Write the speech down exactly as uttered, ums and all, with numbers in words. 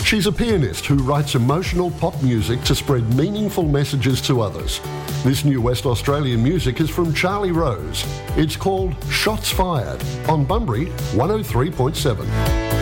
She's a pianist who writes emotional pop music to spread meaningful messages to others. This new West Australian music is from Charlie Rose. It's called Shots Fired on Bunbury one oh three point seven.